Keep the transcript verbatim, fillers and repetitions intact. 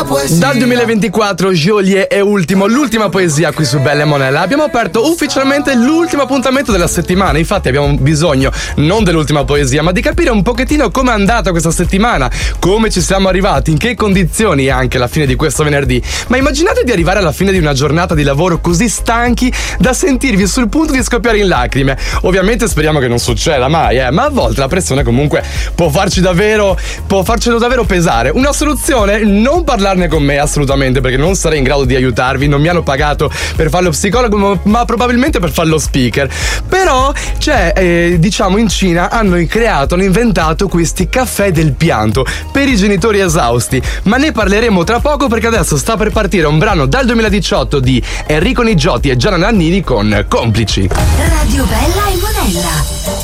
poesia. Dal duemilaventiquattro Geolier è ultimo, l'ultima poesia qui su Bella e Monella. Abbiamo aperto ufficialmente l'ultimo appuntamento della settimana. Infatti abbiamo bisogno non dell'ultima poesia, ma di capire un pochettino com'è andata questa settimana, come ci siamo arrivati, in che condizioni anche alla fine di questo venerdì. Ma immaginate di arrivare alla fine di una giornata di lavoro così stanchi da sentirvi sul punto di scoppiare in lacrime. Ovviamente speriamo che non succeda mai, eh, ma a volte la pressione comunque può farci davvero, può farcelo davvero pesare. Una soluzione? Non parlarne con me assolutamente, perché non sarei in grado di aiutarvi. Non mi hanno pagato per fare lo psicologo, ma probabilmente per fare lo speaker. Però c'è, eh, diciamo, in Cina hanno creato, hanno inventato questi caffè del pianto per i genitori esausti, ma ne parleremo tra poco, perché adesso sta per partire un brano dal duemiladiciotto di Enrico Nigiotti e Gianna Nannini con Complici. Radio Bella e Monella.